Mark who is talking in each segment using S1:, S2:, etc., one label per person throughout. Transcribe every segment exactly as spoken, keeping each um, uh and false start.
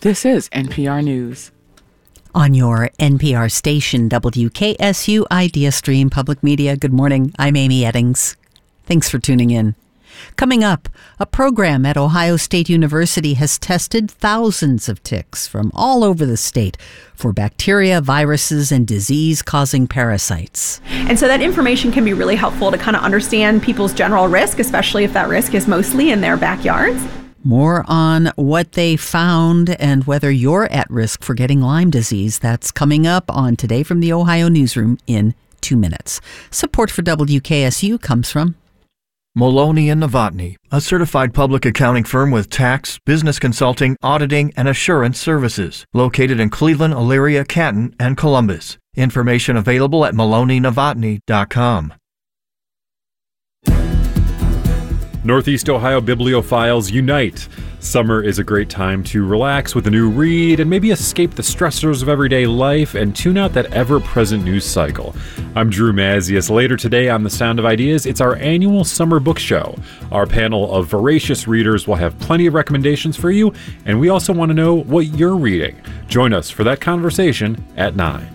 S1: This is N P R News.
S2: On your N P R station, W K S U Idea Stream Public Media. Good morning. I'm Amy Eddings. Thanks for tuning in. Coming up, a program at Ohio State University has tested thousands of ticks from all over the state for bacteria, viruses, and disease-causing parasites.
S3: And so that information can be really helpful to kind of understand people's general risk, especially if that risk is mostly in their backyards.
S2: More on what they found and whether you're at risk for getting Lyme disease. That's coming up on Today from the Ohio Newsroom in two minutes. Support for W K S U comes from
S4: Maloney and Novotny, a certified public accounting firm with tax, business consulting, auditing, and assurance services, located in Cleveland, Elyria, Canton, and Columbus. Information available at maloney novotny dot com.
S5: Northeast Ohio bibliophiles unite. Summer is a great time to relax with a new read and maybe escape the stressors of everyday life and tune out that ever-present news cycle. I'm Drew Mazius. Later today on The Sound of Ideas, it's our annual summer book show. Our panel of voracious readers will have plenty of recommendations for you, and we also want to know what you're reading. Join us for that conversation at nine.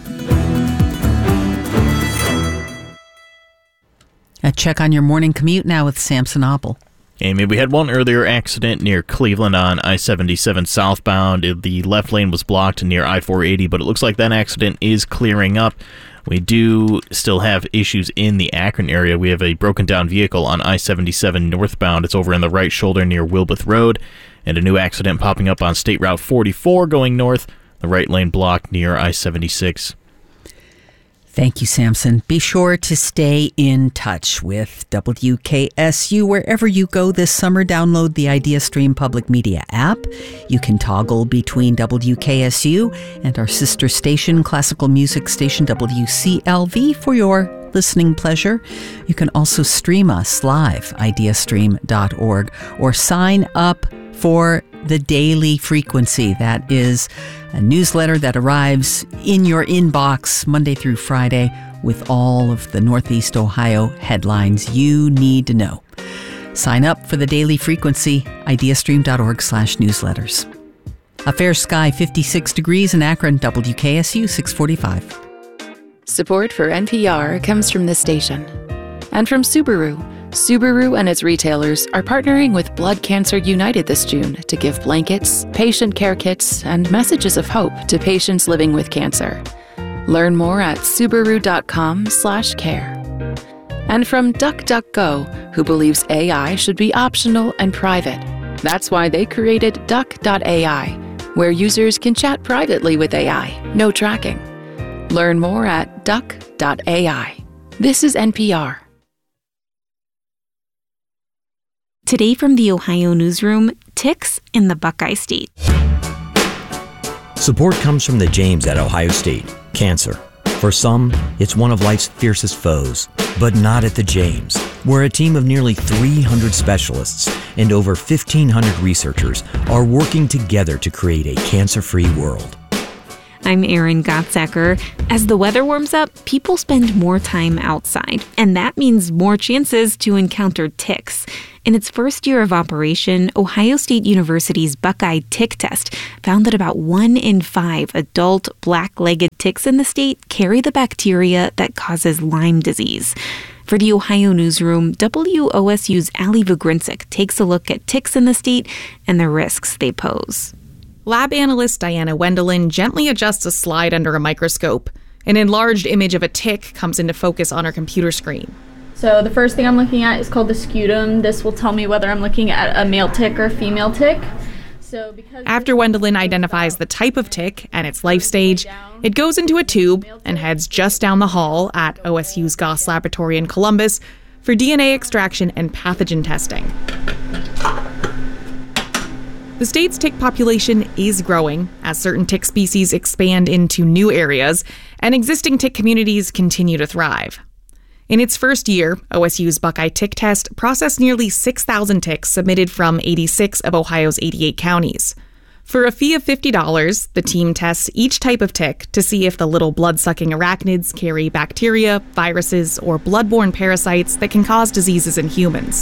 S2: A check on your morning commute now with Samson Oppel.
S6: Amy, we had one earlier accident near Cleveland on I seventy-seven southbound. The left lane was blocked near I four eighty, but it looks like that accident is clearing up. We do still have issues in the Akron area. We have a broken down vehicle on I seventy-seven northbound. It's over in the right shoulder near Wilbeth Road, and a new accident popping up on State Route forty-four going north. The right lane blocked near I seventy-six.
S2: Thank you, Samson. Be sure to stay in touch with W K S U wherever you go this summer. Download the Idea Stream Public Media app. You can toggle between W K S U and our sister station, classical music station W C L V, for your listening pleasure. You can also stream us live, idea stream dot org, or sign up for the Daily Frequency. That is a newsletter that arrives in your inbox Monday through Friday with all of the Northeast Ohio headlines you need to know. Sign up for the Daily Frequency, idea stream dot org slash newsletters. A fair sky, fifty-six degrees in Akron, W K S U six forty-five.
S7: Support for N P R comes from this station and from Subaru. Subaru and its retailers are partnering with Blood Cancer United this June to give blankets, patient care kits, and messages of hope to patients living with cancer. Learn more at subaru dot com slash care. And from DuckDuckGo, who believes A I should be optional and private. That's why they created duck dot A I, where users can chat privately with A I, no tracking. Learn more at duck dot A I. This is N P R.
S8: Today from the Ohio Newsroom, ticks in the Buckeye State.
S9: Support comes from the James at Ohio State. Cancer. For some, it's one of life's fiercest foes, but not at the James, where a team of nearly three hundred specialists and over fifteen hundred researchers are working together to create a cancer-free world.
S8: I'm Erin Gottsacker. As the weather warms up, people spend more time outside, and that means more chances to encounter ticks. In its first year of operation, Ohio State University's Buckeye Tick Test found that about one in five adult black-legged ticks in the state carry the bacteria that causes Lyme disease. For the Ohio Newsroom, W O S U's Ali Vugrinczyk takes a look at ticks in the state and the risks they pose.
S10: Lab analyst Diana Wendelin gently adjusts a slide under a microscope. An enlarged image of a tick comes into focus on her computer screen.
S11: So the first thing I'm looking at is called the scutum. This will tell me whether I'm looking at a male tick or a female tick. So because
S10: After Wendelin identifies the type of tick and its life stage, it goes into a tube and heads just down the hall at O S U's Goss Laboratory in Columbus for D N A extraction and pathogen testing. The state's tick population is growing as certain tick species expand into new areas and existing tick communities continue to thrive. In its first year, O S U's Buckeye Tick Test processed nearly six thousand ticks submitted from eighty-six of Ohio's eighty-eight counties. For a fee of fifty dollars, the team tests each type of tick to see if the little blood-sucking arachnids carry bacteria, viruses, or blood-borne parasites that can cause diseases in humans.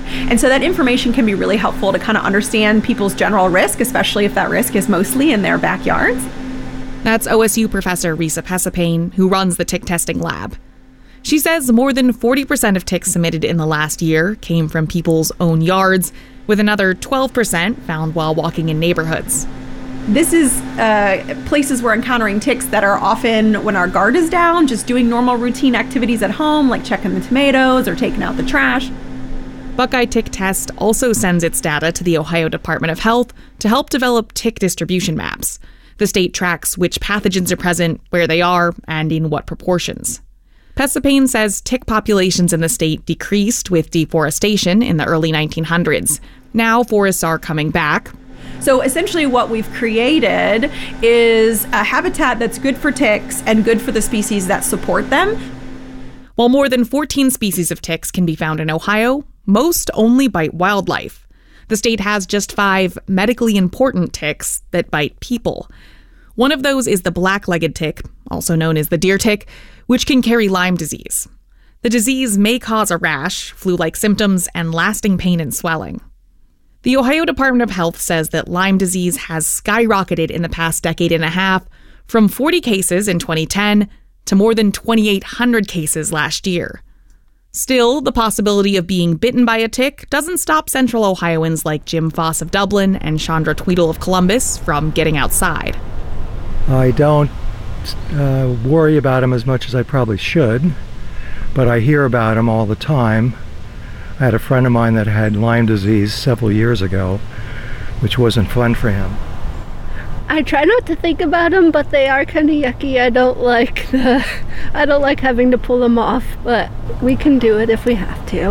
S3: And so that information can be really helpful to kind of understand people's general risk, especially if that risk is mostly in their backyards.
S10: That's O S U professor Risa Pesapane, who runs the tick testing lab. She says more than forty percent of ticks submitted in the last year came from people's own yards, with another twelve percent found while walking in neighborhoods.
S3: This is uh, places we're encountering ticks that are often when our guard is down, just doing normal routine activities at home, like checking the tomatoes or taking out the trash.
S10: Buckeye Tick Test also sends its data to the Ohio Department of Health to help develop tick distribution maps. The state tracks which pathogens are present, where they are, and in what proportions. Pesapane says tick populations in the state decreased with deforestation in the early nineteen hundreds. Now forests are coming back.
S3: So essentially what we've created is a habitat that's good for ticks and good for the species that support them.
S10: While more than fourteen species of ticks can be found in Ohio, most only bite wildlife. The state has just five medically important ticks that bite people. One of those is the black-legged tick, also known as the deer tick, which can carry Lyme disease. The disease may cause a rash, flu-like symptoms, and lasting pain and swelling. The Ohio Department of Health says that Lyme disease has skyrocketed in the past decade and a half, from forty cases in twenty ten to more than twenty-eight hundred cases last year. Still, the possibility of being bitten by a tick doesn't stop Central Ohioans like Jim Foss of Dublin and Chandra Tweedle of Columbus from getting outside.
S12: I don't uh, worry about them as much as I probably should, but I hear about them all the time. I had a friend of mine that had Lyme disease several years ago, which wasn't fun for him.
S13: I try not to think about them, but they are kind of yucky. I don't like the, I don't like having to pull them off, but we can do it if we have to.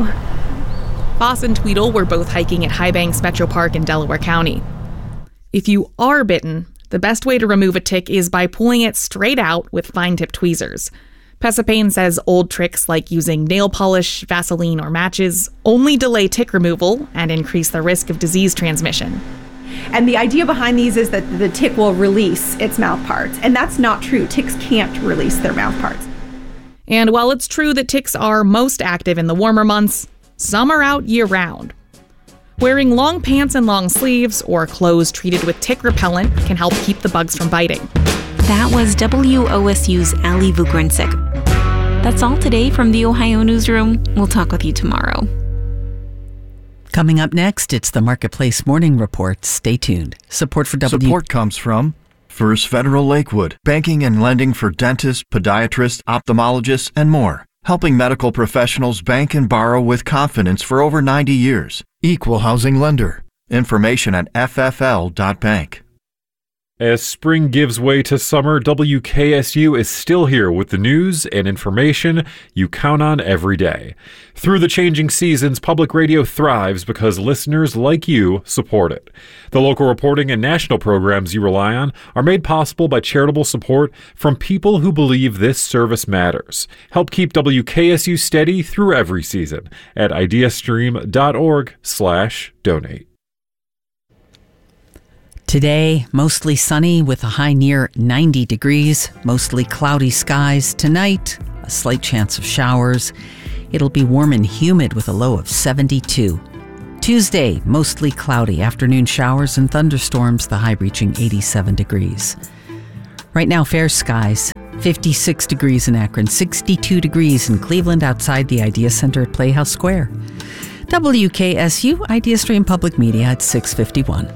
S10: Foss and Tweedle were both hiking at High Banks Metro Park in Delaware County. If you are bitten, the best way to remove a tick is by pulling it straight out with fine-tipped tweezers. Pesapane says old tricks like using nail polish, Vaseline, or matches only delay tick removal and increase the risk of disease transmission.
S3: And the idea behind these is that the tick will release its mouth parts, and that's not true. Ticks can't release their mouth parts.
S10: And while it's true that ticks are most active in the warmer months, some are out year-round. Wearing long pants and long sleeves or clothes treated with tick repellent can help keep the bugs from biting.
S8: That was W O S U's Ali Vugrinsic. That's all today from the Ohio Newsroom. We'll talk with you tomorrow.
S2: Coming up next, it's the Marketplace Morning Report. Stay tuned. Support for W...
S4: Support comes from First Federal Lakewood, banking and lending for dentists, podiatrists, ophthalmologists, and more, helping medical professionals bank and borrow with confidence for over ninety years. Equal housing lender. Information at f f l dot bank.
S5: As spring gives way to summer, W K S U is still here with the news and information you count on every day. Through the changing seasons, public radio thrives because listeners like you support it. The local reporting and national programs you rely on are made possible by charitable support from people who believe this service matters. Help keep W K S U steady through every season at ideastream dot org slash donate.
S2: Today, mostly sunny with a high near ninety degrees, mostly cloudy skies. Tonight, a slight chance of showers. It'll be warm and humid with a low of seventy-two. Tuesday, mostly cloudy, afternoon showers and thunderstorms, the high reaching eighty-seven degrees. Right now, fair skies, fifty-six degrees in Akron, sixty-two degrees in Cleveland outside the Idea Center at Playhouse Square. W K S U, Idea Stream Public Media at six fifty-one.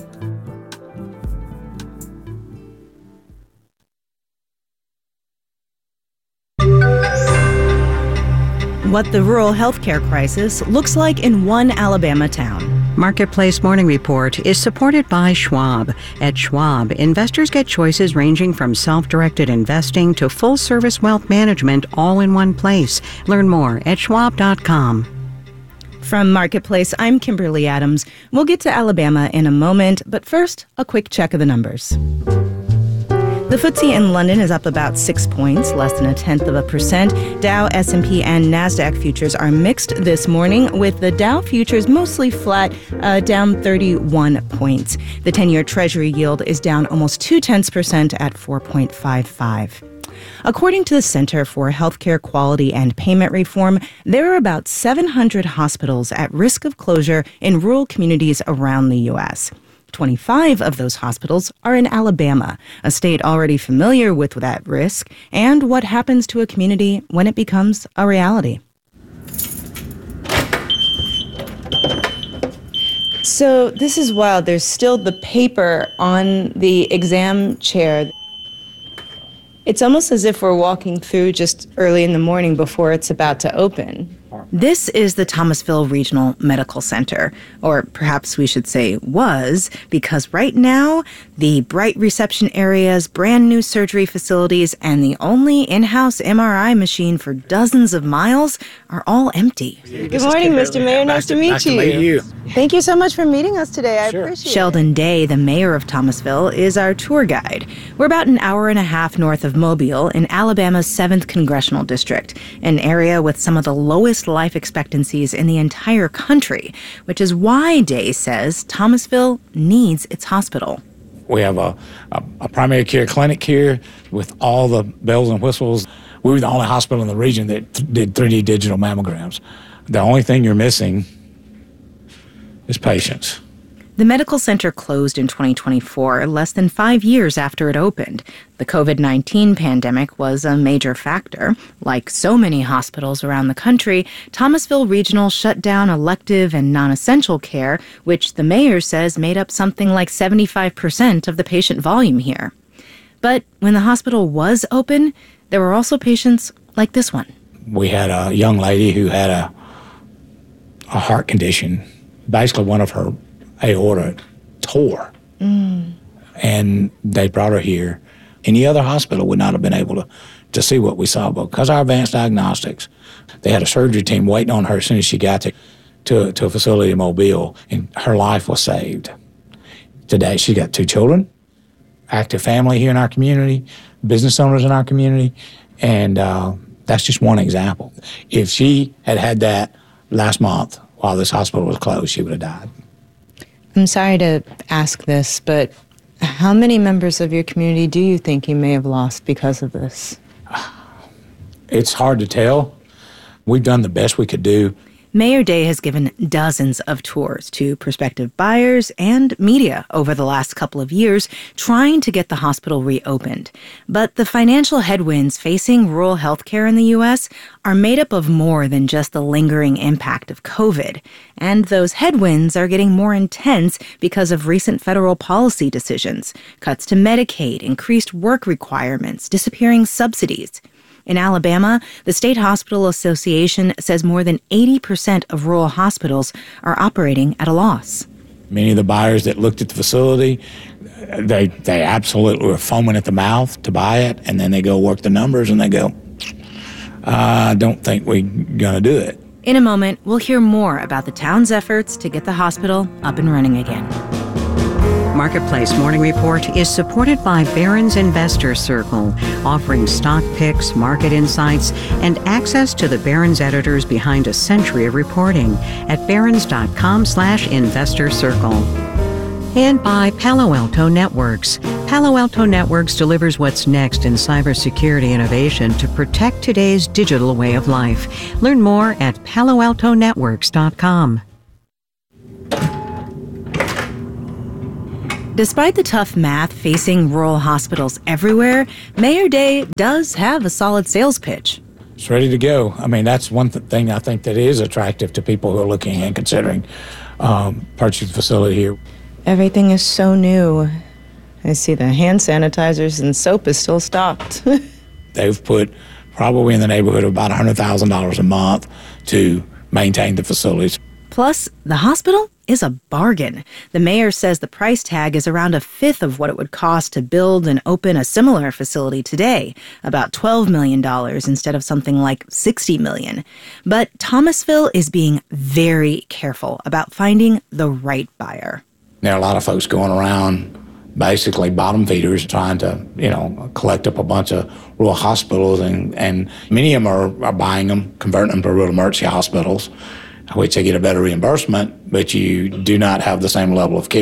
S14: What the rural healthcare crisis looks like in one Alabama town.
S15: Marketplace Morning Report is supported by Schwab. At Schwab, investors get choices ranging from self-directed investing to full-service wealth management all in one place. Learn more at schwab dot com.
S14: From Marketplace, I'm Kimberly Adams. We'll get to Alabama in a moment, but first, a quick check of the numbers. The F T S E in London is up about six points, less than a tenth of a percent. Dow, S and P, and NASDAQ futures are mixed this morning, with the Dow futures mostly flat, uh, down thirty-one points. The ten-year Treasury yield is down almost two-tenths percent at four point five five. According to the Center for Healthcare Quality and Payment Reform, there are about seven hundred hospitals at risk of closure in rural communities around the U S twenty-five of those hospitals are in Alabama, a state already familiar with that risk and what happens to a community when it becomes a reality. So this is wild. There's still the paper on the exam chair. It's almost as if we're walking through just early in the morning before it's about to open. This is the Thomasville Regional Medical Center, or perhaps we should say was, because right now, the bright reception areas, brand new surgery facilities, and the only in-house M R I machine for dozens of miles are all empty. Good morning, Mister Mayor. Nice to meet you.
S16: Nice to meet you.
S14: Thank you so much for meeting us today. I appreciate it. Sheldon Day, the mayor of Thomasville, is our tour guide. We're about an hour and a half north of Mobile in Alabama's seventh Congressional District, an area with some of the lowest life expectancies in the entire country, which is why Day says Thomasville needs its hospital.
S16: We have a, a, a primary care clinic here with all the bells and whistles. We were the only hospital in the region that th- did three D digital mammograms. The only thing you're missing is patients.
S14: The medical center closed in twenty twenty-four, less than five years after it opened. The covid nineteen pandemic was a major factor. Like so many hospitals around the country, Thomasville Regional shut down elective and non-essential care, which the mayor says made up something like seventy-five percent of the patient volume here. But when the hospital was open, there were also patients like this one.
S16: We had a young lady who had a, a heart condition. Basically, one of her aorta tore, mm. and they brought her here. Any other hospital would not have been able to, to see what we saw, but because of our advanced diagnostics, they had a surgery team waiting on her as soon as she got to, to, to a facility in Mobile, and her life was saved. Today, she got two children, active family here in our community, business owners in our community, and uh, that's just one example. If she had had that last month while this hospital was closed, she would have died.
S14: I'm sorry to ask this, but how many members of your community do you think you may have lost because of this?
S16: It's hard to tell. We've done the best we could do.
S14: Mayor Day has given dozens of tours to prospective buyers and media over the last couple of years, trying to get the hospital reopened. But the financial headwinds facing rural healthcare in the U S are made up of more than just the lingering impact of COVID. And those headwinds are getting more intense because of recent federal policy decisions, cuts to Medicaid, increased work requirements, disappearing subsidies. In Alabama, the State Hospital Association says more than eighty percent of rural hospitals are operating at a loss.
S16: Many of the buyers that looked at the facility, they they absolutely were foaming at the mouth to buy it, and then they go work the numbers and they go, I don't think we're going to do it.
S14: In a moment, we'll hear more about the town's efforts to get the hospital up and running again.
S15: Marketplace Morning Report is supported by Barron's Investor Circle, offering stock picks, market insights, and access to the Barron's editors behind a century of reporting at barrons.com slash investor circle. And by Palo Alto Networks. Palo Alto Networks delivers what's next in cybersecurity innovation to protect today's digital way of life. Learn more at palo alto networks dot com.
S14: Despite the tough math facing rural hospitals everywhere, Mayor Day does have a solid sales pitch.
S16: It's ready to go. I mean, that's one th- thing I think that is attractive to people who are looking and considering um, purchasing the facility here.
S14: Everything is so new. I see the hand sanitizers and soap is still stocked.
S16: They've put probably in the neighborhood of about one hundred thousand dollars a month to maintain the facilities.
S14: Plus, the hospital is a bargain. The mayor says the price tag is around a fifth of what it would cost to build and open a similar facility today, about twelve million dollars instead of something like sixty million dollars. But Thomasville is being very careful about finding the right buyer.
S16: There are a lot of folks going around, basically bottom feeders, trying to, you know, collect up a bunch of rural hospitals, and, and many of them are, are buying them, converting them to rural emergency hospitals, which they get a better reimbursement, but you do not have the same level of care.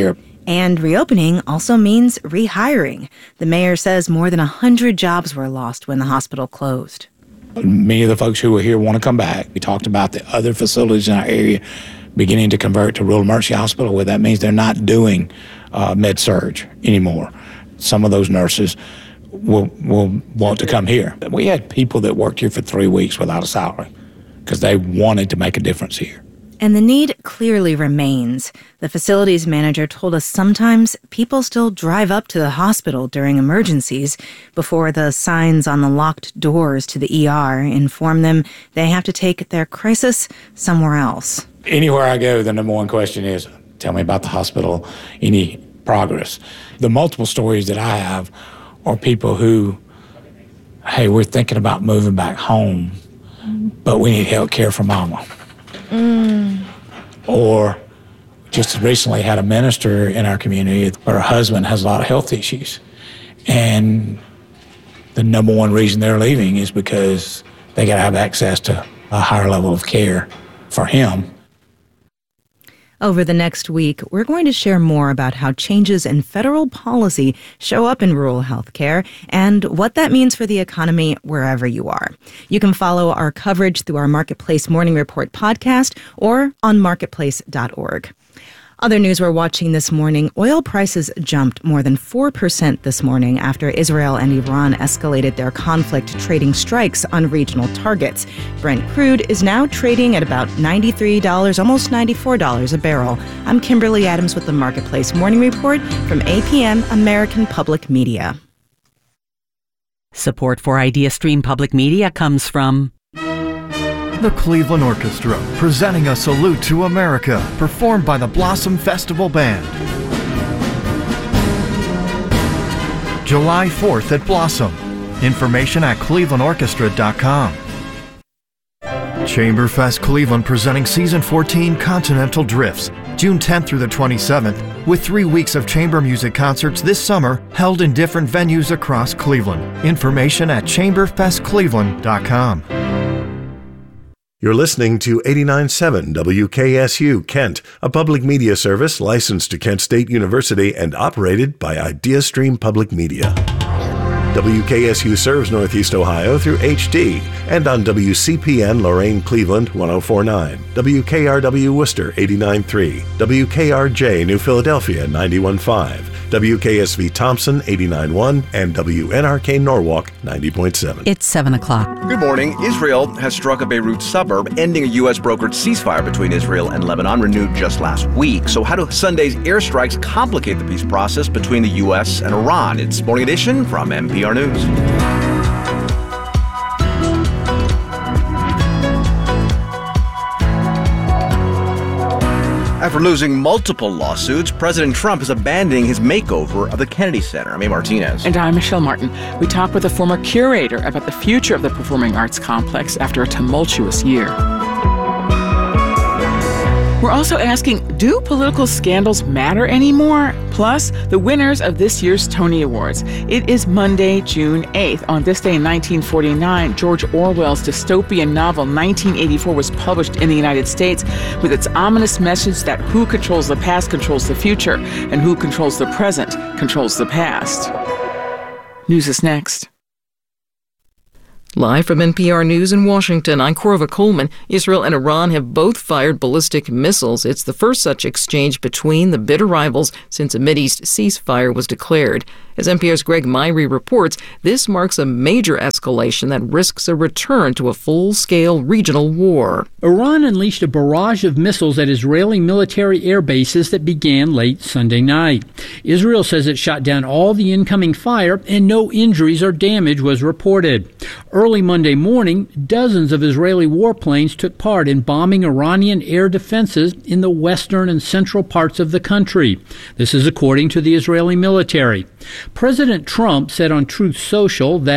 S14: And reopening also means rehiring. The mayor says more than one hundred jobs were lost when the hospital closed.
S16: Many of the folks who were here want to come back. We talked about the other facilities in our area beginning to convert to rural emergency hospital, where that means they're not doing uh, med surg anymore. Some of those nurses will will want to come here. We had people that worked here for three weeks without a salary because they wanted to make a difference here.
S14: And the need clearly remains. The facilities manager told us sometimes people still drive up to the hospital during emergencies before the signs on the locked doors to the E R inform them they have to take their crisis somewhere else.
S16: Anywhere I go, the number one question is, tell me about the hospital, any progress. The multiple stories that I have are people who, hey, we're thinking about moving back home, but we need health care for mama. Mm. Or just recently had a minister in our community where her husband has a lot of health issues. And the number one reason they're leaving is because they got to have access to a higher level of care for him.
S14: Over the next week, we're going to share more about how changes in federal policy show up in rural health care and what that means for the economy wherever you are. You can follow our coverage through our Marketplace Morning Report podcast or on marketplace dot org. Other news we're watching this morning, oil prices jumped more than four percent this morning after Israel and Iran escalated their conflict trading strikes on regional targets. Brent crude is now trading at about ninety-three dollars, almost ninety-four dollars a barrel. I'm Kimberly Adams with the Marketplace Morning Report from A P M American Public Media.
S2: Support for IdeaStream Public Media comes from
S4: the Cleveland Orchestra, presenting a salute to America, performed by the Blossom Festival Band. July fourth at Blossom. Information at cleveland orchestra dot com. Chamberfest Cleveland presenting Season fourteen Continental Drifts, June tenth through the twenty-seventh, with three weeks of chamber music concerts this summer held in different venues across Cleveland. Information at chamber fest cleveland dot com.
S17: You're listening to eighty-nine point seven W K S U Kent, a public media service licensed to Kent State University and operated by IdeaStream Public Media. W K S U serves Northeast Ohio through H D and on W C P N Lorain Cleveland one oh four point nine, W K R W Worcester eighty-nine point three, W K R J New Philadelphia ninety-one point five, W K S V Thompson eighty-nine point one, and W N R K Norwalk ninety point seven.
S2: It's seven o'clock.
S18: Good morning. Israel has struck a Beirut suburb, ending a U S brokered ceasefire between Israel and Lebanon, renewed just last week. So how do Sunday's airstrikes complicate the peace process between the U S and Iran? It's Morning Edition from N P R News. After losing multiple lawsuits, President Trump is abandoning his makeover of the Kennedy Center. I'm A. Martinez.
S1: And I'm Michelle Martin. We talk with a former curator about the future of the performing arts complex after a tumultuous year. We're also asking, do political scandals matter anymore? Plus, the winners of this year's Tony Awards. It is Monday, June eighth. On this day in nineteen forty-nine, George Orwell's dystopian novel nineteen eighty-four was published in the United States with its ominous message that who controls the past controls the future, and who controls the present controls the past. News is next.
S19: Live from N P R News in Washington, I'm Corva Coleman. Israel and Iran have both fired ballistic missiles. It's the first such exchange between the bitter rivals since a Mideast ceasefire was declared. As N P R's Greg Myrie reports, this marks a major escalation that risks a return to a full-scale regional war.
S20: Iran unleashed a barrage of missiles at Israeli military air bases that began late Sunday night. Israel says it shot down all the incoming fire and no injuries or damage was reported. Early Monday morning, dozens of Israeli warplanes took part in bombing Iranian air defenses in the western and central parts of the country. This is according to the Israeli military. President Trump said on Truth Social that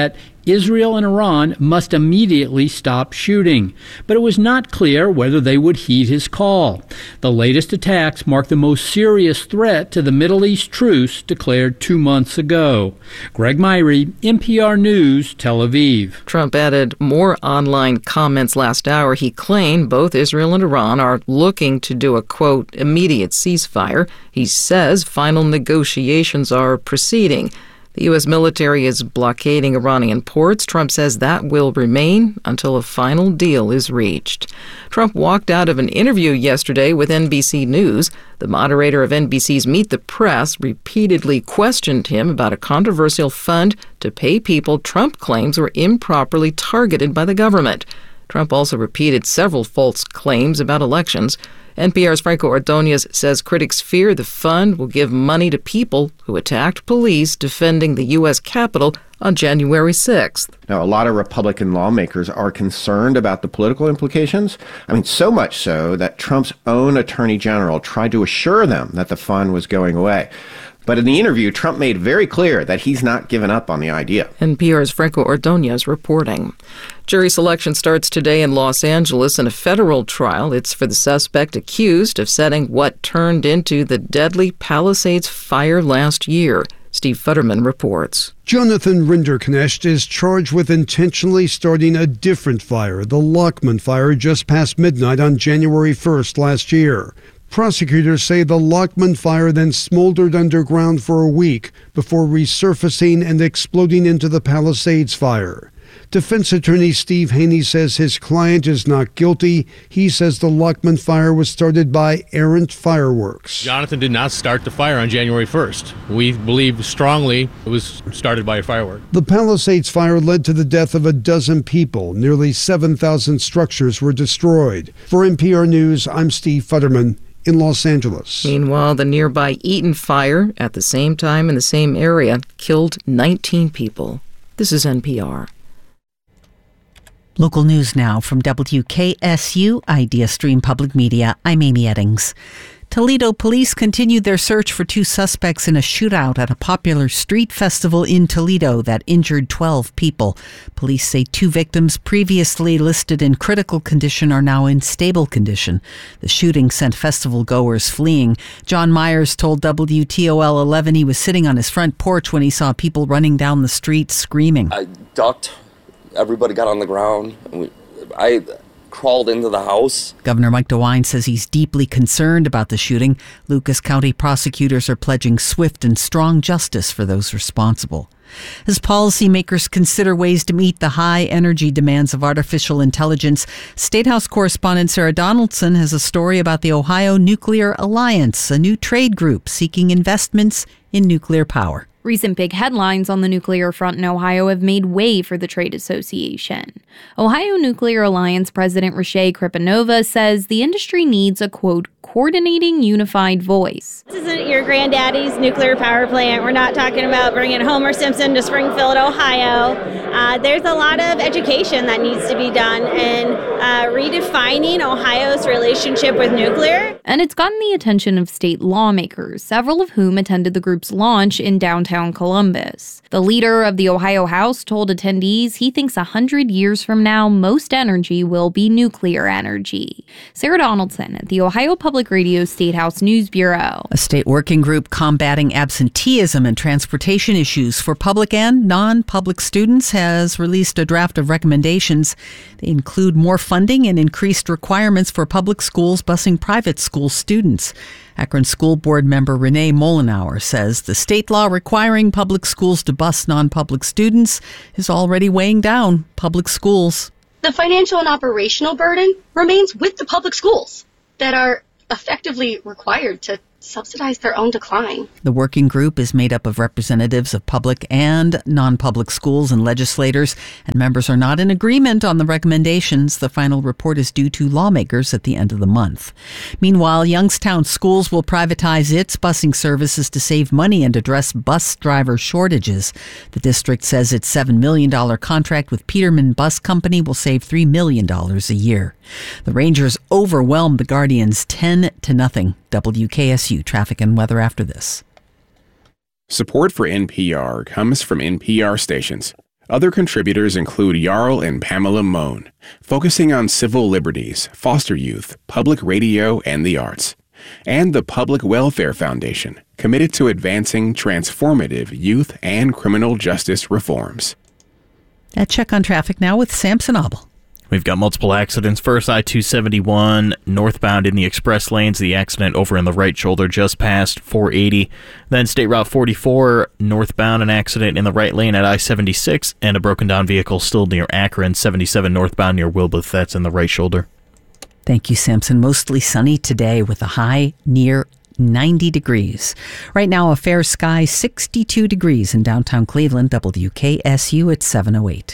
S20: Israel and Iran must immediately stop shooting, but it was not clear whether they would heed his call. The latest attacks mark the most serious threat to the Middle East truce declared two months ago. Greg Myrie, N P R News, Tel Aviv.
S19: Trump added more online comments last hour. He claimed both Israel and Iran are looking to do a, quote, immediate ceasefire. He says final negotiations are proceeding. The U S military is blockading Iranian ports. Trump says that will remain until a final deal is reached. Trump walked out of an interview yesterday with N B C News. The moderator of N B C's Meet the Press repeatedly questioned him about a controversial fund to pay people Trump claims were improperly targeted by the government. Trump also repeated several false claims about elections. N P R's Franco Ordonez says critics fear the fund will give money to people who attacked police defending the U S Capitol on January sixth.
S21: Now, a lot of Republican lawmakers are concerned about the political implications. I mean, so much so that Trump's own attorney general tried to assure them that the fund was going away. But in the interview, Trump made very clear that he's not given up on the idea.
S19: N P R's Franco Ordonez reporting. Jury selection starts today in Los Angeles in a federal trial. It's for the suspect accused of setting what turned into the deadly Palisades fire last year. Steve Futterman reports.
S22: Jonathan Rinderknecht is charged with intentionally starting a different fire, the Lockman fire, just past midnight on January first last year. Prosecutors say the Lockman fire then smoldered underground for a week before resurfacing and exploding into the Palisades fire. Defense attorney Steve Haney says his client is not guilty. He says the Lockman fire was started by errant fireworks.
S23: Jonathan did not start the fire on January first. We believe strongly it was started by a firework.
S22: The Palisades fire led to the death of a dozen people. Nearly seven thousand structures were destroyed. For N P R News, I'm Steve Futterman in Los Angeles.
S19: Meanwhile, the nearby Eaton fire at the same time in the same area killed nineteen people. This is N P R.
S2: Local news now from W K S U Idea Stream Public Media. I'm Amy Eddings. Toledo police continued their search for two suspects in a shootout at a popular street festival in Toledo that injured twelve people. Police say two victims previously listed in critical condition are now in stable condition. The shooting sent festival goers fleeing. John Myers told W T O L eleven he was sitting on his front porch when he saw people running down the street screaming.
S24: I ducked. Everybody got on the ground. And we, I crawled into the house.
S2: Governor Mike DeWine says he's deeply concerned about the shooting. Lucas County prosecutors are pledging swift and strong justice for those responsible. As policymakers consider ways to meet the high energy demands of artificial intelligence, State House correspondent Sarah Donaldson has a story about the Ohio Nuclear Alliance, a new trade group seeking investments in nuclear power.
S25: Recent big headlines on the nuclear front in Ohio have made way for the trade association. Ohio Nuclear Alliance President Rashay Kripanova says the industry needs a, quote, coordinating unified voice.
S26: This isn't your granddaddy's nuclear power plant. We're not talking about bringing Homer Simpson to Springfield, Ohio. Uh, there's a lot of education that needs to be done in uh, redefining Ohio's relationship with nuclear.
S25: And it's gotten the attention of state lawmakers, several of whom attended the group's launch in downtown Columbus. The leader of the Ohio House told attendees he thinks one hundred years from now, most energy will be nuclear energy. Sarah Donaldson at the Ohio Public Radio State House News Bureau.
S2: A state working group combating absenteeism and transportation issues for public and non-public students has released a draft of recommendations. They include more funding and increased requirements for public schools busing private school students. Akron School Board member Renee Molenauer says the state law requiring public schools to bus non-public students is already weighing down public schools.
S27: The financial and operational burden remains with the public schools that are effectively required to subsidize their own decline.
S2: The working group is made up of representatives of public and non-public schools and legislators, and members are not in agreement on the recommendations. The final report is due to lawmakers at the end of the month. Meanwhile, Youngstown Schools will privatize its busing services to save money and address bus driver shortages. The district says its seven million dollars contract with Peterman Bus Company will save three million dollars a year. The Rangers overwhelmed the Guardians ten to nothing. W K S U traffic and weather after this.
S28: Support for N P R comes from N P R stations.
S3: Other contributors include Jarl and Pamela Mohn, focusing on civil liberties, foster youth, public radio, and the arts. And the Public Welfare Foundation, committed to advancing transformative youth and criminal justice reforms.
S2: That check on traffic now with Samson Abel.
S6: We've got multiple accidents. First, I two seventy-one northbound in the express lanes. The accident over in the right shoulder just past four eighty. Then State Route forty-four northbound, an accident in the right lane at I seventy-six, and a broken down vehicle still near Akron. seventy-seven northbound near Wilbeth. That's in the right shoulder.
S2: Thank you, Samson. Mostly sunny today with a high near ninety degrees. Right now, a fair sky, sixty-two degrees in downtown Cleveland. W K S U at seven oh eight.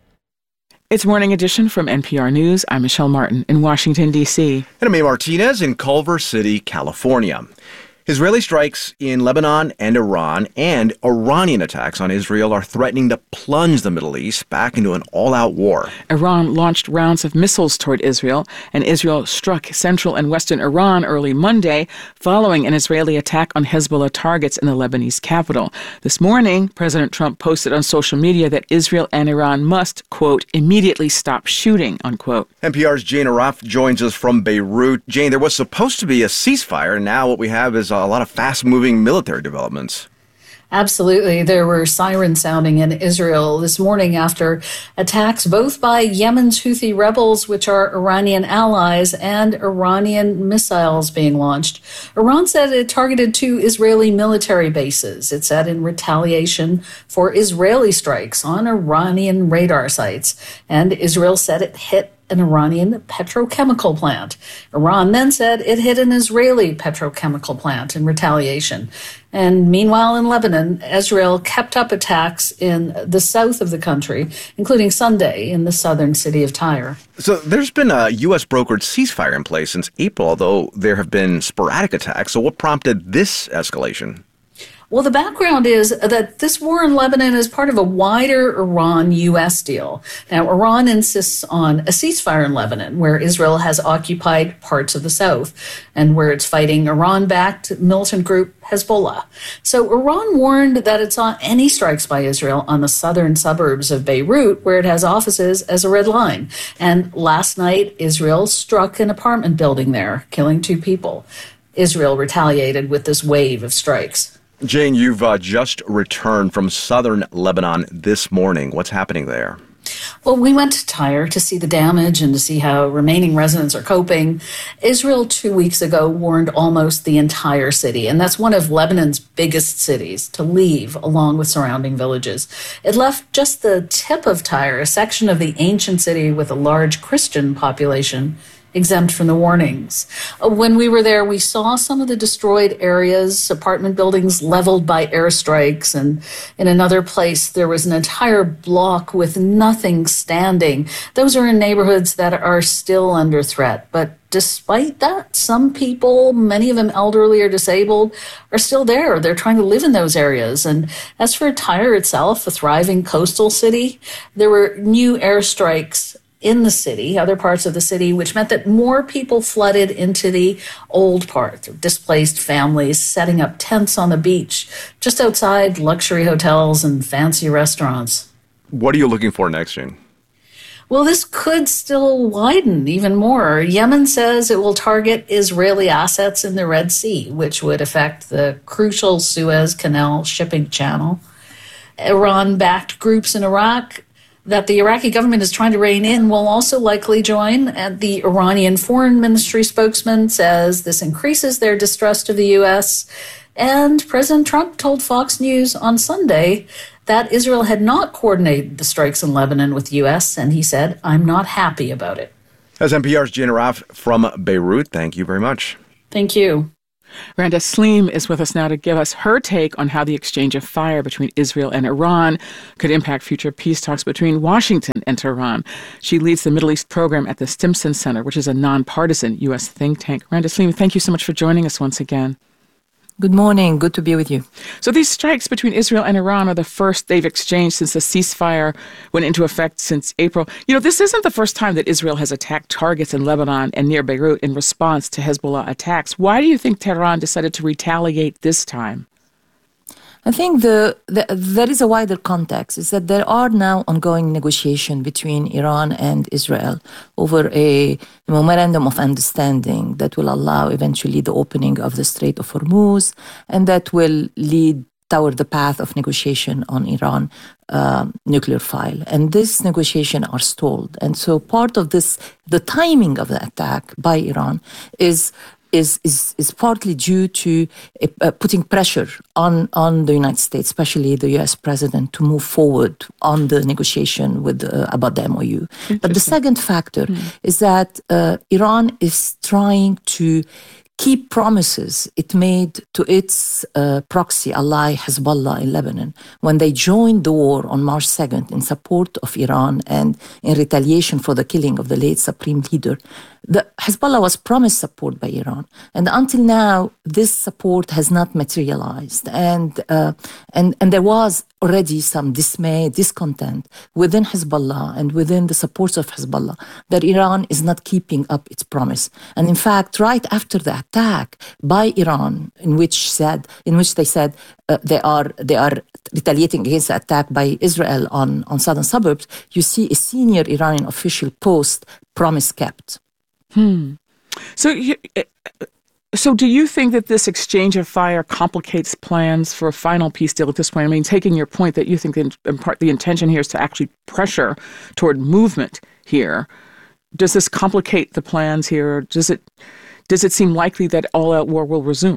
S1: It's Morning Edition from N P R News. I'm Michelle Martin in Washington, D C.
S18: And I'm A. Martinez in Culver City, California. Israeli strikes in Lebanon and Iran and Iranian attacks on Israel are threatening to plunge the Middle East back into an all-out war.
S1: Iran launched rounds of missiles toward Israel, and Israel struck central and western Iran early Monday following an Israeli attack on Hezbollah targets in the Lebanese capital. This morning, President Trump posted on social media that Israel and Iran must, quote, immediately stop shooting, unquote.
S18: N P R's Jane Araf joins us from Beirut. Jane, there was supposed to be a ceasefire, and now what we have is a lot of fast-moving military developments.
S7: Absolutely. There were sirens sounding in Israel this morning after attacks both by Yemen's Houthi rebels, which are Iranian allies, and Iranian missiles being launched. Iran said it targeted two Israeli military bases. It said in retaliation for Israeli strikes on Iranian radar sites. And Israel said it hit an Iranian petrochemical plant. Iran then said it hit an Israeli petrochemical plant in retaliation. And meanwhile, in Lebanon, Israel kept up attacks in the south of the country, including Sunday in the southern city of Tyre.
S18: So there's been a U S brokered ceasefire in place since April, although there have been sporadic attacks. So what prompted this escalation?
S7: Well, the background is that this war in Lebanon is part of a wider Iran-U S deal. Now, Iran insists on a ceasefire in Lebanon, where Israel has occupied parts of the south and where it's fighting Iran-backed militant group Hezbollah. So Iran warned that it saw any strikes by Israel on the southern suburbs of Beirut, where it has offices, as a red line. And last night, Israel struck an apartment building there, killing two people. Israel retaliated with this wave of strikes.
S18: Jane, you've uh, just returned from southern Lebanon this morning. What's happening there?
S7: Well, we went to Tyre to see the damage and to see how remaining residents are coping. Israel two weeks ago warned almost the entire city, and that's one of Lebanon's biggest cities, to leave along with surrounding villages. It left just the tip of Tyre, a section of the ancient city with a large Christian population, exempt from the warnings. When we were there, we saw some of the destroyed areas, apartment buildings leveled by airstrikes, and in another place there was an entire block with nothing standing. Those are in neighborhoods that are still under threat. But despite that, some people, many of them elderly or disabled, are still there. They're trying to live in those areas. And as for Tyre itself, a thriving coastal city, there were new airstrikes in the city, other parts of the city, which meant that more people flooded into the old part, displaced families setting up tents on the beach, just outside luxury hotels and fancy restaurants.
S18: What are you looking for next, Jane?
S7: Well, this could still widen even more. Yemen says it will target Israeli assets in the Red Sea, which would affect the crucial Suez Canal shipping channel. Iran-backed groups in Iraq that the Iraqi government is trying to rein in will also likely join. And the Iranian Foreign Ministry spokesman says this increases their distrust of the U S. And President Trump told Fox News on Sunday that Israel had not coordinated the strikes in Lebanon with the U S, and he said, "I'm not happy about it."
S18: As N P R's Jane Araf from Beirut, thank you very much.
S7: Thank you.
S1: Randa Saleem is with us now to give us her take on how the exchange of fire between Israel and Iran could impact future peace talks between Washington and Tehran. She leads the Middle East program at the Stimson Center, which is a nonpartisan U S think tank. Randa Saleem, thank you so much for joining us once again.
S9: Good morning. Good to be with you.
S1: So these strikes between Israel and Iran are the first they've exchanged since the ceasefire went into effect since April. You know, this isn't the first time that Israel has attacked targets in Lebanon and near Beirut in response to Hezbollah attacks. Why do you think Tehran decided to retaliate this time?
S9: I think the, the there is a wider context, is that there are now ongoing negotiations between Iran and Israel over a memorandum of understanding that will allow eventually the opening of the Strait of Hormuz, and that will lead toward the path of negotiation on Iran uh, nuclear file. And this negotiation are stalled. And so part of this, the timing of the attack by Iran is Is, is is partly due to uh, putting pressure on, on the United States, especially the U S president, to move forward on the negotiation with uh, about the M O U. But the second factor mm. is that uh, Iran is trying to keep promises it made to its uh, proxy ally Hezbollah in Lebanon when they joined the war on March second in support of Iran and in retaliation for the killing of the late supreme leader. The Hezbollah was promised support by Iran, and until now, this support has not materialized. And uh, and and there was already some dismay, discontent within Hezbollah and within the supports of Hezbollah that Iran is not keeping up its promise. And in fact, right after the attack by Iran, in which said, in which they said uh, they are they are retaliating against the attack by Israel on on southern suburbs, you see a senior Iranian official post, "Promise kept."
S1: Hmm. So, so do you think that this exchange of fire complicates plans for a final peace deal at this point? I mean, taking your point that you think in, in part the intention here is to actually pressure toward movement here, does this complicate the plans here? Does it does it seem likely that all-out war will resume?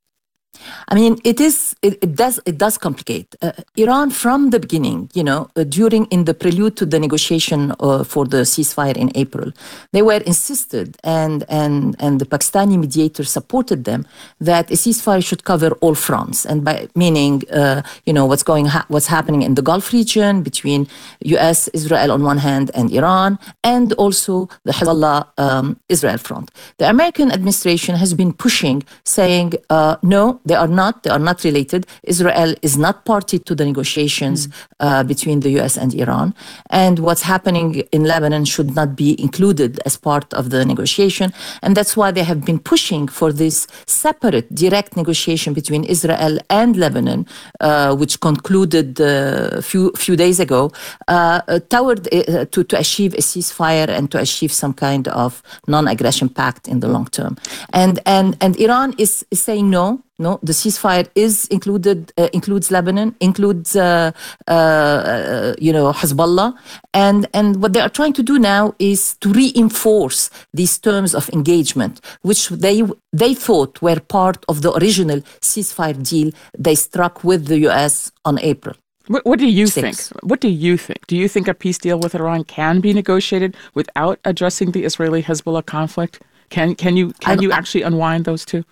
S9: I mean, it is. It, it does. It does complicate uh, Iran from the beginning. You know, uh, during in the prelude to the negotiation uh, for the ceasefire in April, they were insisted, and and and the Pakistani mediator supported them that a ceasefire should cover all fronts, and by meaning, uh, you know, what's going, ha- what's happening in the Gulf region between U S, Israel on one hand, and Iran, and also the Hezbollah um, Israel front. The American administration has been pushing, saying uh, no. They are not. They are not related. Israel is not party to the negotiations mm. uh, between the U S and Iran. And what's happening in Lebanon should not be included as part of the negotiation. And that's why they have been pushing for this separate, direct negotiation between Israel and Lebanon, uh, which concluded a uh, few few days ago, uh, toward uh, to to achieve a ceasefire and to achieve some kind of non-aggression pact in the long term. And and and Iran is, is saying no. No, the ceasefire is included, uh, includes Lebanon, includes, uh, uh, uh, you know, Hezbollah. And, and what they are trying to do now is to reinforce these terms of engagement, which they, they thought were part of the original ceasefire deal they struck with the U S on April.
S1: What, what do you Six. think? What do you think? Do you think a peace deal with Iran can be negotiated without addressing the Israeli-Hezbollah conflict? Can, can you, can you actually unwind those two?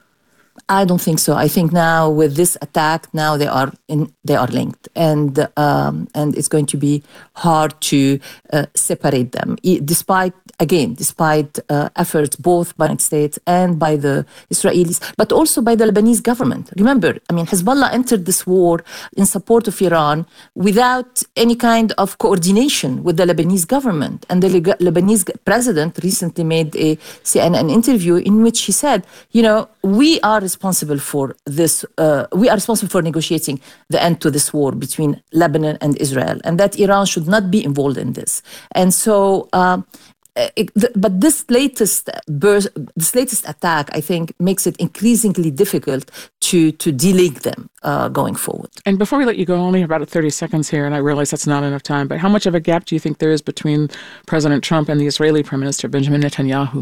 S9: I don't think so. I think now with this attack, now they are in, they are linked, and um, and it's going to be hard to uh, separate them. Despite again, despite uh, efforts both by the United States and by the Israelis, but also by the Lebanese government. Remember, I mean, Hezbollah entered this war in support of Iran without any kind of coordination with the Lebanese government. And the Leg- Lebanese president recently made a C N N interview in which he said, you know, we are responsible for this. Uh, we are responsible for negotiating the end to this war between Lebanon and Israel, and that Iran should not be involved in this. And so, uh, it, the, but this latest burst, this latest attack, I think, makes it increasingly difficult to to delink them uh, going forward.
S1: And before we let you go, only about thirty seconds here, and I realize that's not enough time. But how much of a gap do you think there is between President Trump and the Israeli Prime Minister Benjamin Netanyahu?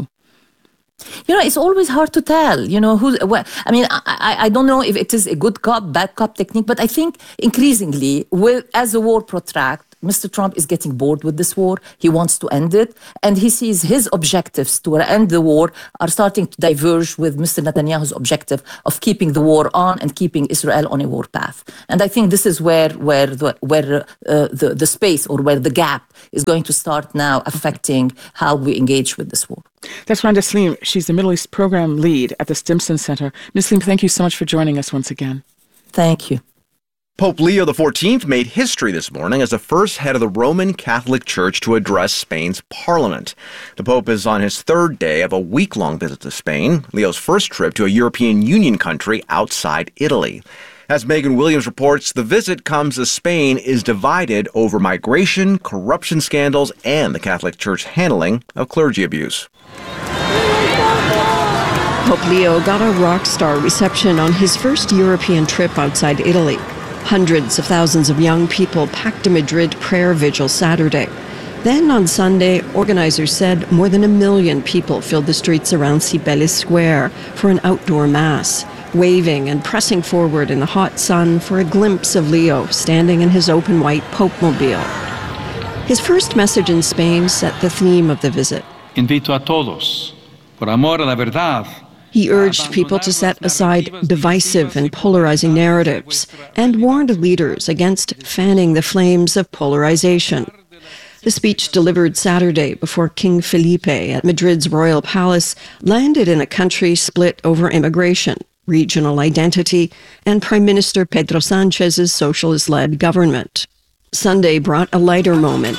S9: You know, it's always hard to tell, you know, who, well, I mean, I, I don't know if it is a good cop, bad cop technique, but I think increasingly, with, as the war protracts, Mister Trump is getting bored with this war. He wants to end it. And he sees his objectives to end the war are starting to diverge with Mister Netanyahu's objective of keeping the war on and keeping Israel on a war path. And I think this is where, where, the, where uh, the, the space or where the gap is going to start now affecting how we engage with this war.
S1: That's Randa Saleem. She's the Middle East Program Lead at the Stimson Center. Miz Saleem, thank you so much for joining us once again.
S9: Thank you.
S18: Pope Leo the fourteenth made history this morning as the first head of the Roman Catholic Church to address Spain's parliament. The Pope is on his third day of a week-long visit to Spain, Leo's first trip to a European Union country outside Italy. As Megan Williams reports, the visit comes as Spain is divided over migration, corruption scandals, and the Catholic Church handling of clergy abuse.
S5: Pope Leo got a rock star reception on his first European trip outside Italy. Hundreds of thousands of young people packed a Madrid prayer vigil Saturday. Then on Sunday, organizers said more than a million people filled the streets around Cibeles Square for an outdoor mass, waving and pressing forward in the hot sun for a glimpse of Leo standing in his open white Pope-mobile. His first message in Spain set the theme of the visit.
S8: Invito a todos, por amor a la verdad.
S5: He urged people to set aside divisive and polarizing narratives and warned leaders against fanning the flames of polarization. The speech delivered Saturday before King Felipe at Madrid's royal palace landed in a country split over immigration, regional identity, and Prime Minister Pedro Sanchez's socialist-led government. Sunday brought a lighter moment.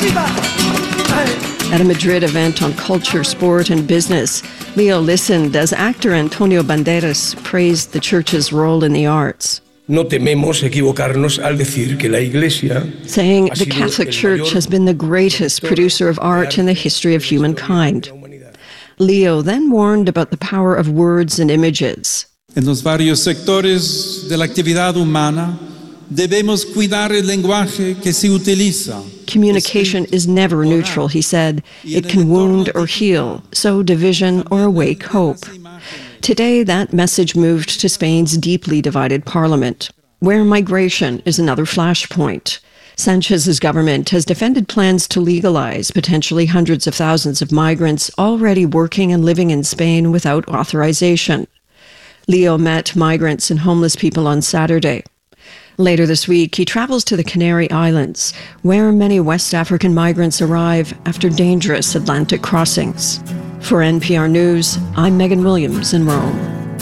S5: At a Madrid event on culture, sport, and business, Leo listened as actor Antonio Banderas praised the church's role in the arts.
S10: No tememos equivocarnos al decir que la Iglesia,
S5: saying the Catholic Church has been the greatest producer of art in the history of humankind. Leo then warned about the power of words and images.
S11: En los varios sectores de la actividad humana, debemos cuidar el lenguaje que se utiliza.
S5: Communication is never neutral, he said. It can wound or heal, sow division or awake hope. Today, that message moved to Spain's deeply divided parliament, where migration is another flashpoint. Sanchez's government has defended plans to legalize potentially hundreds of thousands of migrants already working and living in Spain without authorization. Leo met migrants and homeless people on Saturday. Later this week, he travels to the Canary Islands, where many West African migrants arrive after dangerous Atlantic crossings. For N P R News, I'm Megan Williams in Rome.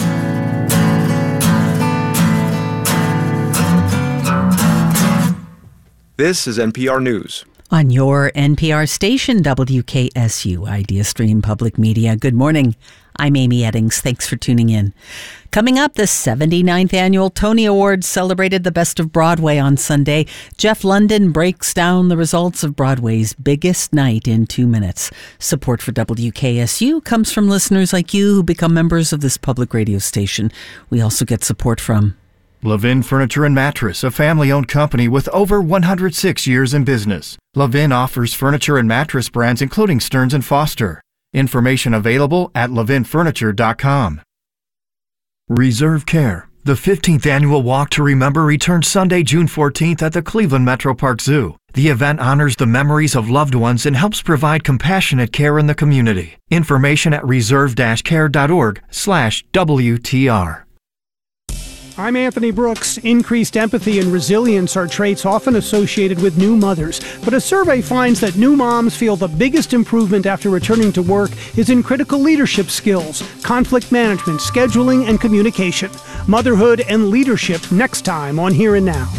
S18: This is N P R News.
S2: On your N P R station, W K S U, IdeaStream Public Media. Good morning. I'm Amy Eddings. Thanks for tuning in. Coming up, the seventy-ninth Annual Tony Awards celebrated the best of Broadway on Sunday. Jeff London breaks down the results of Broadway's biggest night in two minutes. Support for W K S U comes from listeners like you who become members of this public radio station. We also get support from
S4: Levin Furniture and Mattress, a family-owned company with over one hundred six years in business. Levin offers furniture and mattress brands including Stearns and Foster. Information available at levin furniture dot com. Reserve Care. The fifteenth Annual Walk to Remember returns Sunday, June fourteenth at the Cleveland Metro Park Zoo. The event honors the memories of loved ones and helps provide compassionate care in the community. Information at reserve care dot org slash W T R.
S12: I'm Anthony Brooks. Increased empathy and resilience are traits often associated with new mothers, but a survey finds that new moms feel the biggest improvement after returning to work is in critical leadership skills, conflict management, scheduling, and communication. Motherhood and leadership next time on Here and Now.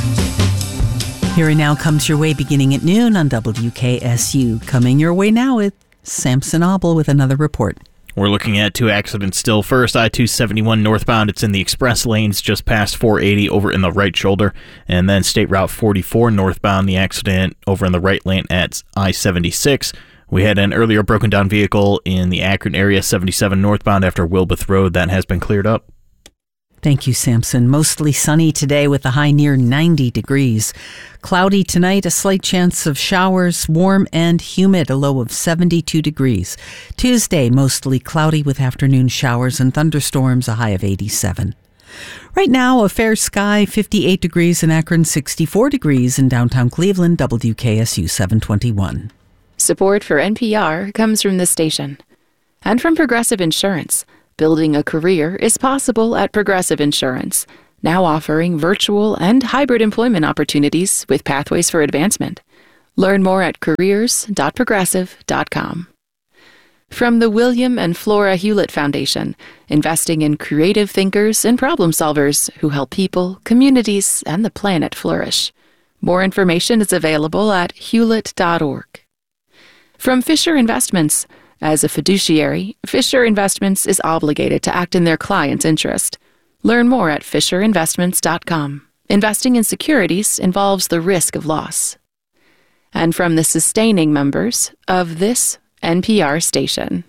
S2: Here and Now comes your way beginning at noon on W K S U. Coming your way now with Samson Obel with another report.
S6: We're looking at two accidents still. First, I two seventy-one northbound. It's in the express lanes just past four eighty over in the right shoulder. And then State Route forty-four northbound, the accident over in the right lane at I seventy-six. We had an earlier broken down vehicle in the Akron area, seventy-seven northbound after Wilbeth Road. That has been cleared up.
S2: Thank you, Samson. Mostly sunny today with a high near ninety degrees. Cloudy tonight, a slight chance of showers, warm and humid, a low of seventy-two degrees. Tuesday, mostly cloudy with afternoon showers and thunderstorms, a high of eighty-seven. Right now, a fair sky, fifty-eight degrees in Akron, sixty-four degrees in downtown Cleveland, W K S U seven twenty-one.
S13: Support for N P R comes from this station and from Progressive Insurance. Building a career is possible at Progressive Insurance, now offering virtual and hybrid employment opportunities with pathways for advancement. Learn more at careers dot progressive dot com. From the William and Flora Hewlett Foundation, investing in creative thinkers and problem solvers who help people, communities, and the planet flourish. More information is available at hewlett dot org. From Fisher Investments. As a fiduciary, Fisher Investments is obligated to act in their client's interest. Learn more at fisher investments dot com. Investing in securities involves the risk of loss. And from the sustaining members of this N P R station.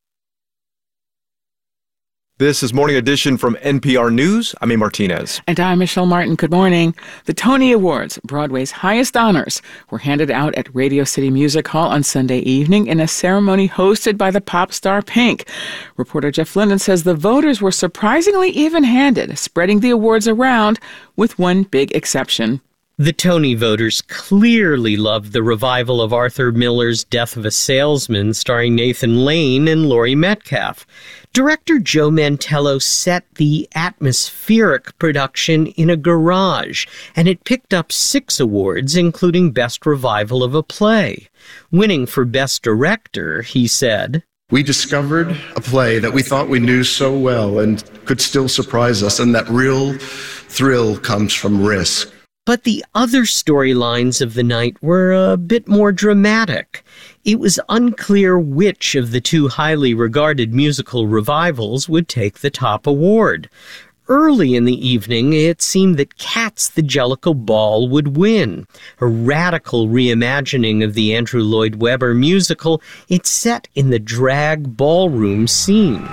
S18: This is Morning Edition from N P R News. I'm A. Martinez.
S1: And I'm Michelle Martin. Good morning. The Tony Awards, Broadway's highest honors, were handed out at Radio City Music Hall on Sunday evening in a ceremony hosted by the pop star Pink. Reporter Jeff Linden says the voters were surprisingly even-handed, spreading the awards around, with one big exception.
S14: The Tony voters clearly loved the revival of Arthur Miller's Death of a Salesman, starring Nathan Lane and Laurie Metcalf. Director Joe Mantello set the atmospheric production in a garage, and it picked up six awards, including Best Revival of a Play. Winning for Best Director, he said,
S15: "We discovered a play that we thought we knew so well and could still surprise us, and that real thrill comes from risk."
S14: But the other storylines of the night were a bit more dramatic. It was unclear which of the two highly regarded musical revivals would take the top award. Early in the evening, it seemed that Cats the Jellicle Ball would win. A radical reimagining of the Andrew Lloyd Webber musical, it's set in the drag ballroom scene.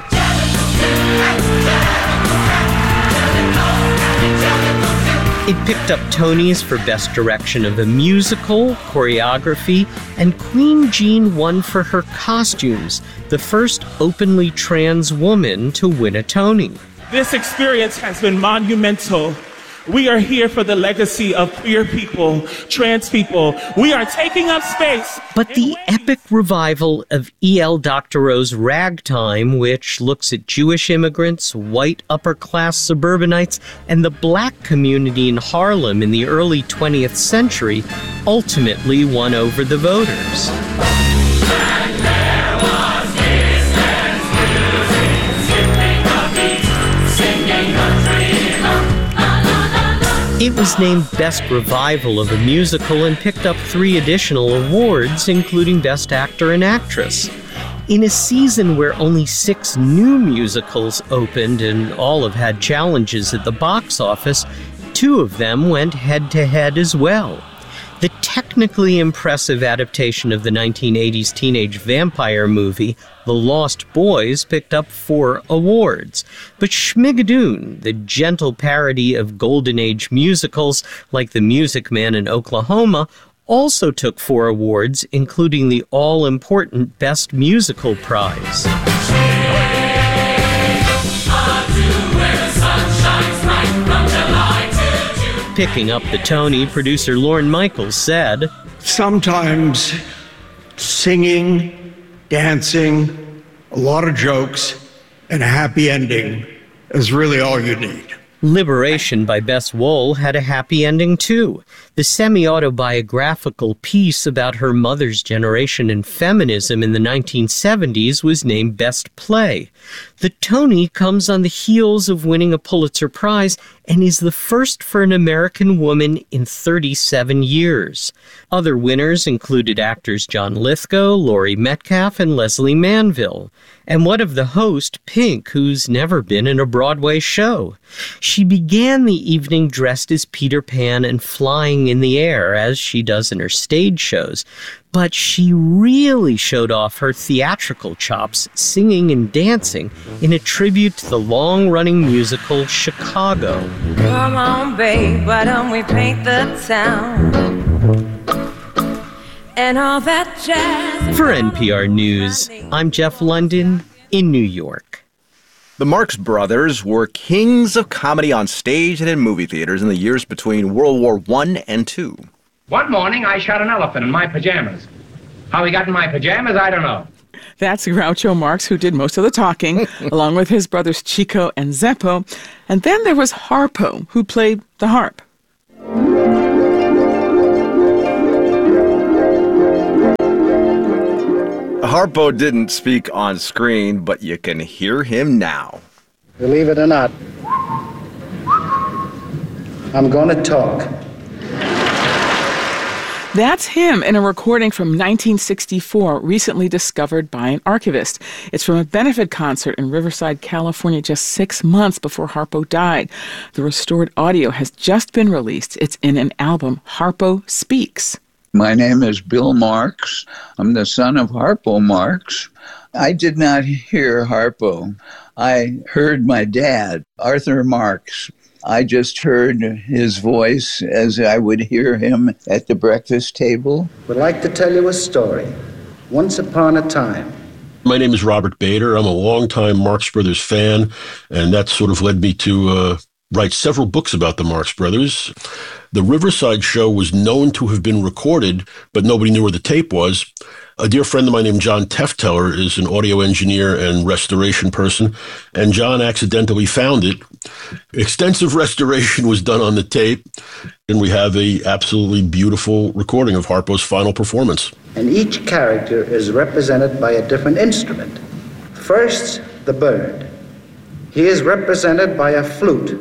S14: It picked up Tonys for Best Direction of a Musical, Choreography, and Queen Jean won for her costumes, the first openly trans woman to win a Tony.
S16: This experience has been monumental. We are here for the legacy of queer people, trans people. We are taking up space.
S14: But the epic revival of E L Doctorow's Ragtime, which looks at Jewish immigrants, white upper-class suburbanites, and the black community in Harlem in the early twentieth century, ultimately won over the voters. It was named Best Revival of a Musical and picked up three additional awards, including Best Actor and Actress. In a season where only six new musicals opened and all have had challenges at the box office, two of them went head-to-head as well. The technically impressive adaptation of the nineteen eighties teenage vampire movie, The Lost Boys, picked up four awards. But Schmigadoon, the gentle parody of Golden Age musicals like The Music Man in Oklahoma, also took four awards, including the all-important Best Musical prize. Picking up the Tony, producer Lorne Michaels said,
S17: "Sometimes singing, dancing, a lot of jokes, and a happy ending is really all you need."
S14: Liberation by Bess Wohl had a happy ending, too. The semi-autobiographical piece about her mother's generation and feminism in the nineteen seventies was named Best Play. The Tony comes on the heels of winning a Pulitzer Prize and is the first for an American woman in thirty-seven years. Other winners included actors John Lithgow, Laurie Metcalf, and Leslie Manville. And what of the host, Pink, who's never been in a Broadway show? She began the evening dressed as Peter Pan and flying in the air, as she does in her stage shows. But she really showed off her theatrical chops, singing and dancing in a tribute to the long-running musical Chicago.
S20: Come on, babe, why don't we paint the town? And all that jazz.
S14: For N P R News, I'm Jeff London in New York.
S18: The Marx Brothers were kings of comedy on stage and in movie theaters in the years between World War One and Two.
S21: One morning, I shot an elephant in my pajamas. How he got in my pajamas, I don't know.
S1: That's Groucho Marx, who did most of the talking, along with his brothers Chico and Zeppo. And then there was Harpo, who played the harp.
S18: Harpo didn't speak on screen, but you can hear him now.
S23: Believe it or not, I'm going to talk.
S1: That's him in a recording from nineteen sixty-four, recently discovered by an archivist. It's from a benefit concert in Riverside, California, just six months before Harpo died. The restored audio has just been released. It's in an album, Harpo Speaks.
S19: My name is Bill Marks. I'm the son of Harpo Marks. I did not hear Harpo. I heard my dad, Arthur Marks. I just heard his voice as I would hear him at the breakfast table.
S22: Would like to tell you a story. Once upon a time.
S23: My name is Robert Bader. I'm a longtime Marx Brothers fan, and that sort of led me to uh, write several books about the Marx Brothers. The Riverside show was known to have been recorded, but nobody knew where the tape was. A dear friend of mine named John Tefteller is an audio engineer and restoration person, and John accidentally found it. Extensive restoration was done on the tape, and we have a absolutely beautiful recording of Harpo's final performance.
S22: And each character is represented by a different instrument. First, the bird. He is represented by a flute.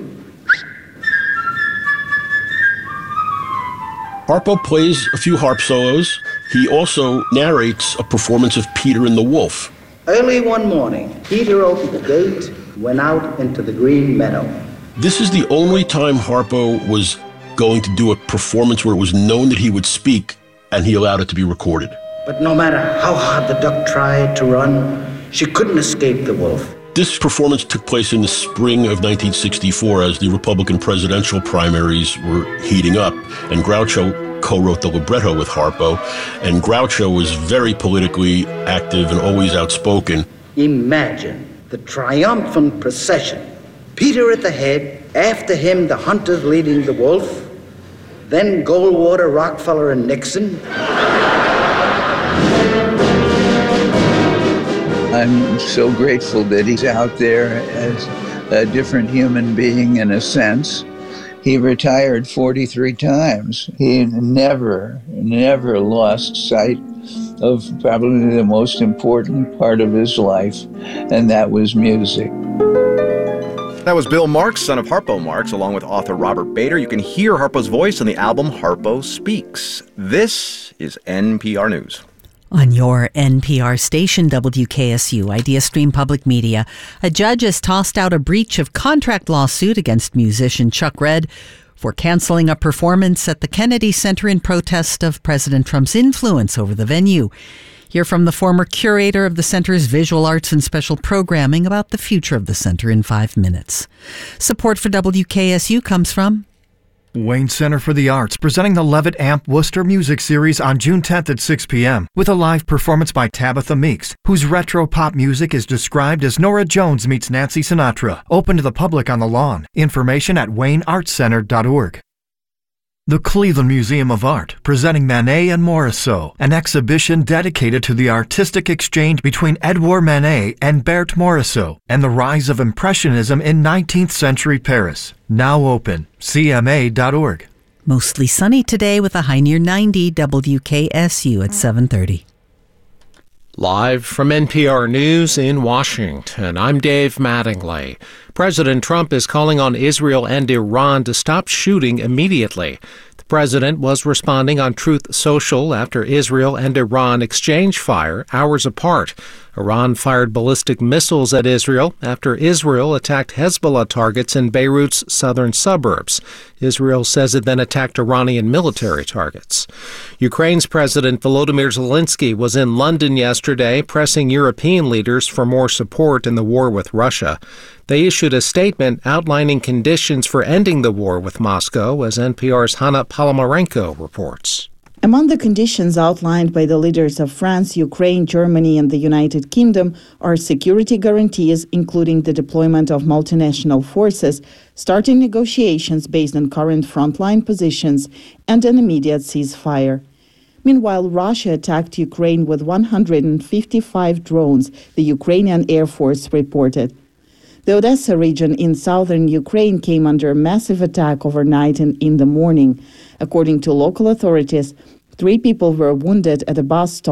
S23: Harpo plays a few harp solos. He also narrates a performance of Peter and the Wolf.
S22: Early one morning, Peter opened the gate and went out into the green meadow.
S23: This is the only time Harpo was going to do a performance where it was known that he would speak, and he allowed it to be recorded.
S22: But no matter how hard the duck tried to run, she couldn't escape the wolf.
S23: This performance took place in the spring of nineteen sixty-four as the Republican presidential primaries were heating up, and Groucho co-wrote the libretto with Harpo, and Groucho was very politically active and always outspoken.
S22: Imagine the triumphant procession. Peter at the head, after him the hunters leading the wolf, then Goldwater, Rockefeller, and Nixon.
S19: I'm so grateful that he's out there as a different human being in a sense. He retired forty-three times. He never, never lost sight of probably the most important part of his life, and that was music.
S18: That was Bill Marks, son of Harpo Marx, along with author Robert Bader. You can hear Harpo's voice on the album Harpo Speaks. This is N P R News.
S2: On your N P R station, W K S U, IdeaStream Public Media, a judge has tossed out a breach of contract lawsuit against musician Chuck Redd for canceling a performance at the Kennedy Center in protest of President Trump's influence over the venue. Hear from the former curator of the center's visual arts and special programming about the future of the center in five minutes. Support for W K S U comes from
S4: Wayne Center for the Arts, presenting the Levitt Amp Worcester Music Series on June tenth at six p.m. with a live performance by Tabitha Meeks, whose retro pop music is described as Norah Jones meets Nancy Sinatra. Open to the public on the lawn. Information at wayne arts center dot org. The Cleveland Museum of Art, presenting Manet and Morisot, an exhibition dedicated to the artistic exchange between Edouard Manet and Berthe Morisot, and the rise of Impressionism in nineteenth century Paris. Now open, C M A dot org.
S2: Mostly sunny today with a high near ninety, W K S U at seven thirty.
S24: Live from N P R News in Washington, I'm Dave Mattingly. President Trump is calling on Israel and Iran to stop shooting immediately. The president was responding on Truth Social after Israel and Iran exchanged fire hours apart. Iran fired ballistic missiles at Israel after Israel attacked Hezbollah targets in Beirut's southern suburbs. Israel says it then attacked Iranian military targets. Ukraine's President Volodymyr Zelensky was in London yesterday, pressing European leaders for more support in the war with Russia. They issued a statement outlining conditions for ending the war with Moscow, as N P R's Hanna Palomarenko reports.
S25: Among the conditions outlined by the leaders of France, Ukraine, Germany, and the United Kingdom are security guarantees, including the deployment of multinational forces, starting negotiations based on current frontline positions, and an immediate ceasefire. Meanwhile, Russia attacked Ukraine with one hundred fifty-five drones, the Ukrainian Air Force reported. The Odessa region in southern Ukraine came under a massive attack overnight and in the morning. According to local authorities, three people were wounded at a bus stop